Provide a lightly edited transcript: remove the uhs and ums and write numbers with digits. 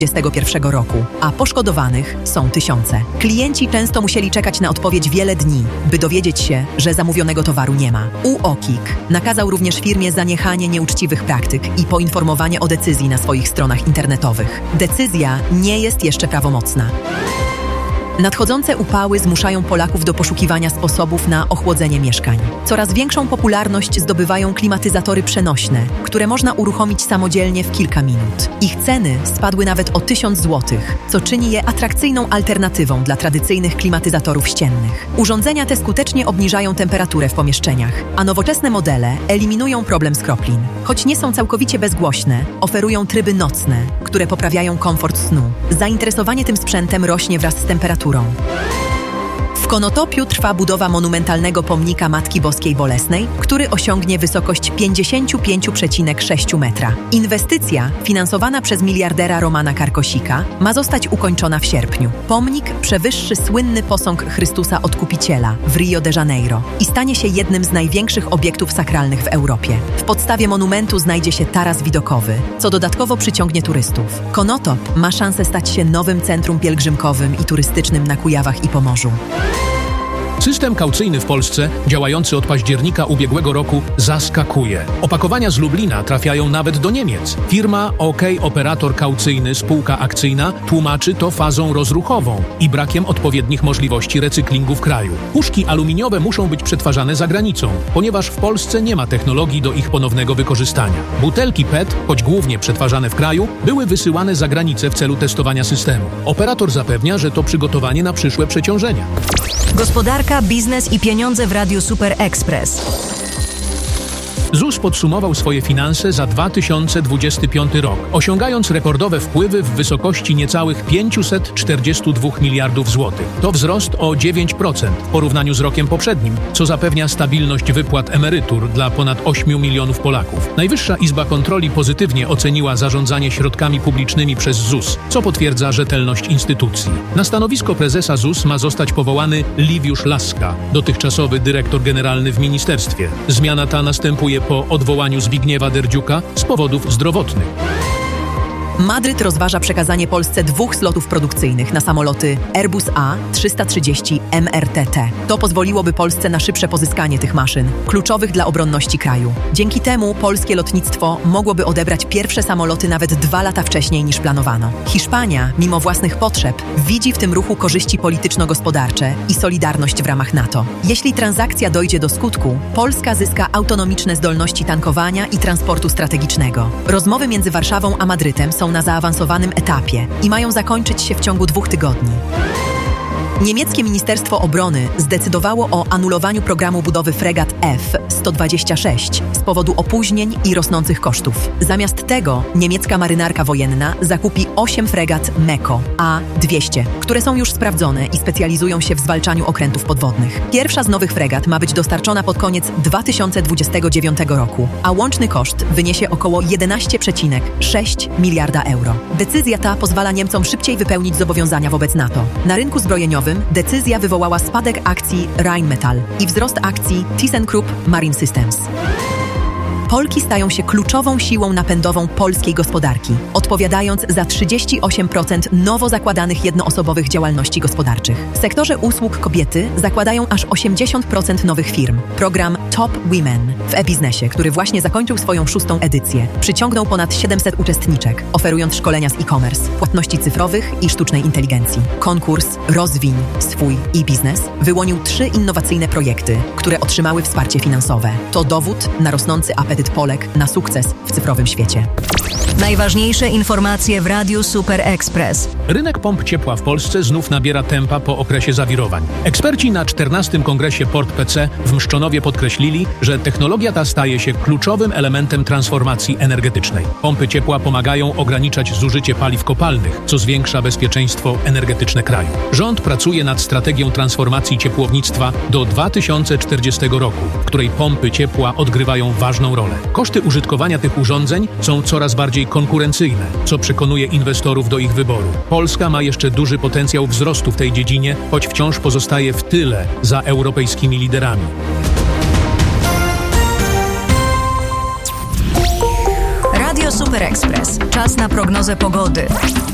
2021 roku, a poszkodowanych są tysiące. Klienci często musieli czekać na odpowiedź wiele dni, by dowiedzieć się, że zamówionego towaru nie ma. UOKiK nakazał również firmie zaniechanie nieuczciwych praktyk i poinformowanie o decyzji na swoich stronach internetowych. Decyzja nie jest jeszcze prawomocna. Nadchodzące upały zmuszają Polaków do poszukiwania sposobów na ochłodzenie mieszkań. Coraz większą popularność zdobywają klimatyzatory przenośne, które można uruchomić samodzielnie w kilka minut. Ich ceny spadły nawet o 1000 zł, co czyni je atrakcyjną alternatywą dla tradycyjnych klimatyzatorów ściennych. Urządzenia te skutecznie obniżają temperaturę w pomieszczeniach, a nowoczesne modele eliminują problem skroplin. Choć nie są całkowicie bezgłośne, oferują tryby nocne, które poprawiają komfort snu. Zainteresowanie tym sprzętem rośnie wraz z temperaturą. W Konotopiu trwa budowa monumentalnego pomnika Matki Boskiej Bolesnej, który osiągnie wysokość 55,6 metra. Inwestycja, finansowana przez miliardera Romana Karkosika, ma zostać ukończona w sierpniu. Pomnik przewyższy słynny posąg Chrystusa Odkupiciela w Rio de Janeiro i stanie się jednym z największych obiektów sakralnych w Europie. W podstawie monumentu znajdzie się taras widokowy, co dodatkowo przyciągnie turystów. Konotop ma szansę stać się nowym centrum pielgrzymkowym i turystycznym na Kujawach i Pomorzu. System kaucyjny w Polsce, działający od października ubiegłego roku, zaskakuje. Opakowania z Lublina trafiają nawet do Niemiec. Firma OK Operator Kaucyjny Spółka Akcyjna tłumaczy to fazą rozruchową i brakiem odpowiednich możliwości recyklingu w kraju. Puszki aluminiowe muszą być przetwarzane za granicą, ponieważ w Polsce nie ma technologii do ich ponownego wykorzystania. Butelki PET, choć głównie przetwarzane w kraju, były wysyłane za granicę w celu testowania systemu. Operator zapewnia, że to przygotowanie na przyszłe przeciążenia. Gospodarka, biznes i pieniądze w Radiu Super Express. ZUS podsumował swoje finanse za 2025 rok, osiągając rekordowe wpływy w wysokości niecałych 542 miliardów złotych. To wzrost o 9% w porównaniu z rokiem poprzednim, co zapewnia stabilność wypłat emerytur dla ponad 8 milionów Polaków. Najwyższa Izba Kontroli pozytywnie oceniła zarządzanie środkami publicznymi przez ZUS, co potwierdza rzetelność instytucji. Na stanowisko prezesa ZUS ma zostać powołany Liwiusz Laska, dotychczasowy dyrektor generalny w ministerstwie. Zmiana ta następuje po odwołaniu Zbigniewa Derdziuka z powodów zdrowotnych. Madryt rozważa przekazanie Polsce 2 slotów produkcyjnych na samoloty Airbus A330 MRTT. To pozwoliłoby Polsce na szybsze pozyskanie tych maszyn, kluczowych dla obronności kraju. Dzięki temu polskie lotnictwo mogłoby odebrać pierwsze samoloty nawet 2 lata wcześniej niż planowano. Hiszpania, mimo własnych potrzeb, widzi w tym ruchu korzyści polityczno-gospodarcze i solidarność w ramach NATO. Jeśli transakcja dojdzie do skutku, Polska zyska autonomiczne zdolności tankowania i transportu strategicznego. Rozmowy między Warszawą a Madrytem są na zaawansowanym etapie i mają zakończyć się w ciągu 2 tygodni. Niemieckie Ministerstwo Obrony zdecydowało o anulowaniu programu budowy fregat F-126 z powodu opóźnień i rosnących kosztów. Zamiast tego niemiecka marynarka wojenna zakupi 8 fregat MEKO A-200, które są już sprawdzone i specjalizują się w zwalczaniu okrętów podwodnych. Pierwsza z nowych fregat ma być dostarczona pod koniec 2029 roku, a łączny koszt wyniesie około 11,6 miliarda euro. Decyzja ta pozwala Niemcom szybciej wypełnić zobowiązania wobec NATO. Na rynku zbrojeniowym decyzja wywołała spadek akcji Rheinmetall i wzrost akcji ThyssenKrupp Marine Systems. Polki stają się kluczową siłą napędową polskiej gospodarki, odpowiadając za 38% nowo zakładanych jednoosobowych działalności gospodarczych. W sektorze usług kobiety zakładają aż 80% nowych firm. Program Top Women w e-biznesie, który właśnie zakończył swoją 6. edycję, przyciągnął ponad 700 uczestniczek, oferując szkolenia z e-commerce, płatności cyfrowych i sztucznej inteligencji. Konkurs Rozwiń swój e-biznes wyłonił 3 innowacyjne projekty, które otrzymały wsparcie finansowe. To dowód na rosnący apetyt Polek na sukces w cyfrowym świecie. Najważniejsze informacje w Radiu Super Express. Rynek pomp ciepła w Polsce znów nabiera tempa po okresie zawirowań. Eksperci na 14. Kongresie Port PC w Mszczonowie podkreślili, że technologia ta staje się kluczowym elementem transformacji energetycznej. Pompy ciepła pomagają ograniczać zużycie paliw kopalnych, co zwiększa bezpieczeństwo energetyczne kraju. Rząd pracuje nad strategią transformacji ciepłownictwa do 2040 roku, w której pompy ciepła odgrywają ważną rolę. Koszty użytkowania tych urządzeń są coraz bardziej konkurencyjne, co przekonuje inwestorów do ich wyboru. Polska ma jeszcze duży potencjał wzrostu w tej dziedzinie, choć wciąż pozostaje w tyle za europejskimi liderami. Radio Super Express. Czas na prognozę pogody.